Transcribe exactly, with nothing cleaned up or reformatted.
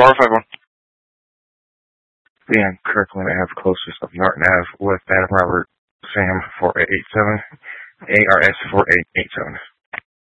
four five one. Dan Kirkland Ave, closest of Norton Ave, with Adam Robert Sam four eight eight seven, A R S four eight eight seven.